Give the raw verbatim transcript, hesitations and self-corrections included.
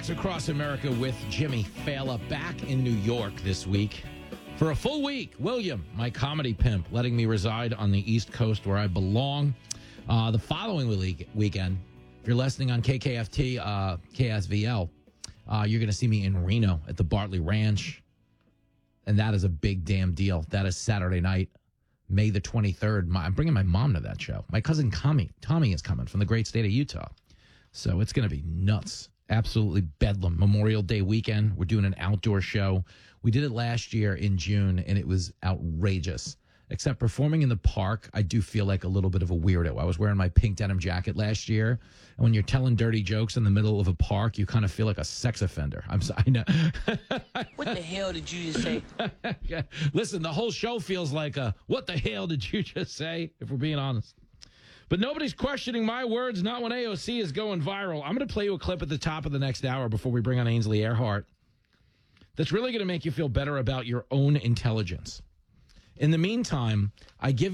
Facts Across America with Jimmy Fallon back in New York this week. For a full week, William, my comedy pimp, letting me reside on the East Coast where I belong. Uh, the following week, weekend, if you're listening on K K F T, uh, K S V L, uh, you're going to see me in Reno at the Bartley Ranch. And that is a big damn deal. That is Saturday night, May the twenty-third. My, I'm bringing my mom to that show. My cousin Tommy, Tommy is coming from the great state of Utah. So it's going to be nuts. Absolutely bedlam. Memorial Day weekend. We're doing an outdoor show. We did it last year in June, and it was outrageous. Except performing in the park, I do feel like a little bit of a weirdo. I was wearing my pink denim jacket last year, and when you're telling dirty jokes in the middle of a park, you kind of feel like a sex offender. I'm sorry. I know. What the hell did you just say? Yeah. Listen, the whole show feels like a, what the hell did you just say, if we're being honest? But nobody's questioning my words, not when A O C is going viral. I'm going to play you a clip at the top of the next hour before we bring on Ainsley Earhart. That's really going to make you feel better about your own intelligence. In the meantime, I give